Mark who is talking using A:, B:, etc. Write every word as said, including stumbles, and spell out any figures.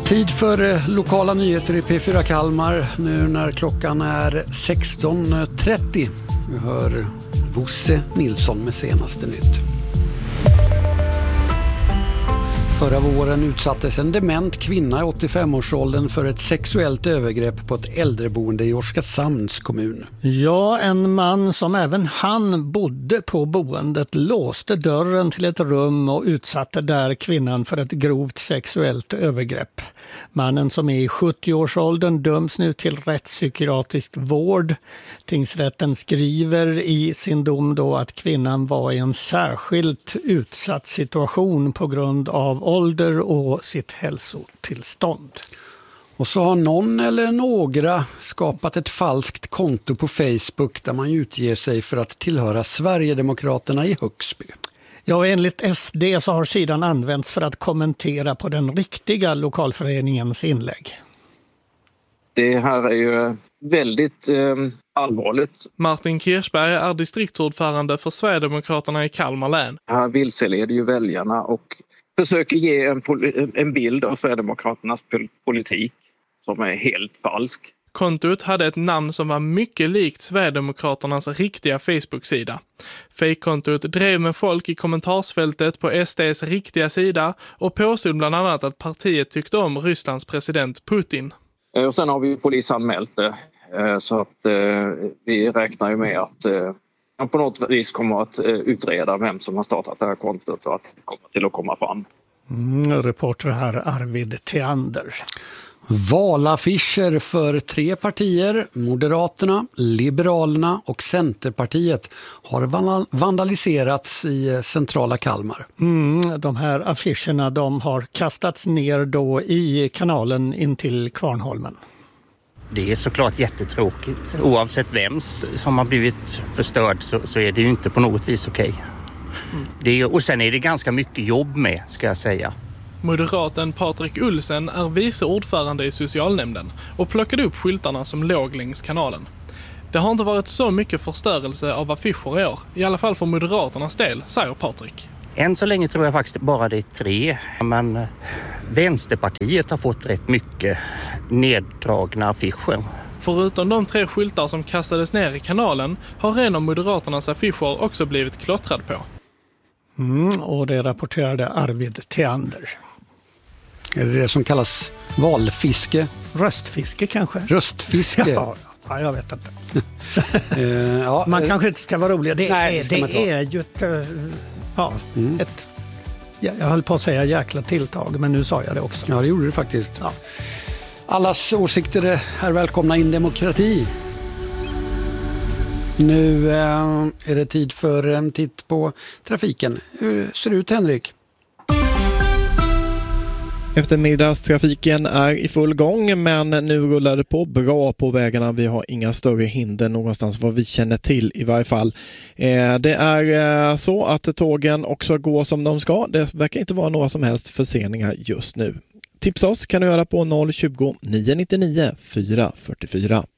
A: Tid för lokala nyheter i P fyra Kalmar nu när klockan är sexton trettio. Vi hör Bosse Nilsson med senaste nytt. Förra våren utsattes en dement kvinna i åttiofem-årsåldern för ett sexuellt övergrepp på ett äldreboende i Oskarshamns kommun.
B: Ja, en man som även han bodde på boendet låste dörren till ett rum och utsatte där kvinnan för ett grovt sexuellt övergrepp. Mannen som är i sjuttio-årsåldern döms nu till rättspsykiatrisk vård. Tingsrätten skriver i sin dom då att kvinnan var i en särskilt utsatt situation på grund av ålder och sitt hälsotillstånd.
A: Och så har någon eller några skapat ett falskt konto på Facebook där man utger sig för att tillhöra Sverigedemokraterna i Högsby.
B: Ja, enligt S D så har sidan använts för att kommentera på den riktiga lokalföreningens inlägg.
C: Det här är ju väldigt eh, allvarligt.
D: Martin Kirchberg är distriktsordförande för Sverigedemokraterna i Kalmar län.
C: Här vilseleder ju väljarna och försöker ge en, pol- en bild av Sverigedemokraternas politik som är helt falsk.
D: Kontot hade ett namn som var mycket likt Sverigedemokraternas riktiga Facebook-sida. Fake-kontot drev med folk i kommentarsfältet på S D:s riktiga sida och påstod bland annat att partiet tyckte om Rysslands president Putin.
C: Och sen har vi polisanmält det, så att vi räknar ju med att man på något vis kommer att utreda vem som har startat det här kontot och att det kommer till att komma fram.
B: Mm, reporter här Arvid Theander.
A: Valaffischer för tre partier, Moderaterna, Liberalerna och Centerpartiet, har vandaliserats i centrala Kalmar.
B: Mm, de här affischerna de har kastats ner då i kanalen in till Kvarnholmen.
E: Det är såklart jättetråkigt. Oavsett vems som har blivit förstörd så, så är det ju inte på något vis okej. Mm. Det är, och sen är det ganska mycket jobb med, ska jag säga.
D: Moderaten Patrik Ulsen är vice ordförande i socialnämnden och plockade upp skyltarna som låg längs kanalen. Det har inte varit så mycket förstörelse av affischer i år, i alla fall för Moderaternas del, säger Patrik.
E: Än så länge tror jag faktiskt bara det är tre, men Vänsterpartiet har fått rätt mycket neddragna affischer.
D: Förutom de tre skyltar som kastades ner i kanalen har en av Moderaternas affischer också blivit klottrad på.
B: Mm, och det rapporterade Arvid Theander.
A: Är det det som kallas valfiske?
B: Röstfiske kanske?
A: Röstfiske?
B: Ja, ja jag vet inte.
A: uh, ja,
B: Man uh, kanske inte ska vara rolig. Det,
A: nej,
B: är, det, det är ju ett, uh, ja, mm. ett, jag höll på att säga jäkla tilltag, men nu sa jag det också.
A: Ja, det gjorde det faktiskt.
B: Ja.
A: Allas åsikter är välkomna in demokrati. Nu eh, är det tid för en titt på trafiken. Hur ser det ut, Henrik?
F: Eftermiddagstrafiken är i full gång, men nu rullar det på bra på vägarna. Vi har inga större hinder någonstans vad vi känner till i varje fall. Eh, det är eh, så att tågen också går som de ska. Det verkar inte vara några som helst förseningar just nu. Tipsa oss kan du göra på noll tjugo, nio nio nio, fyra fyra fyra.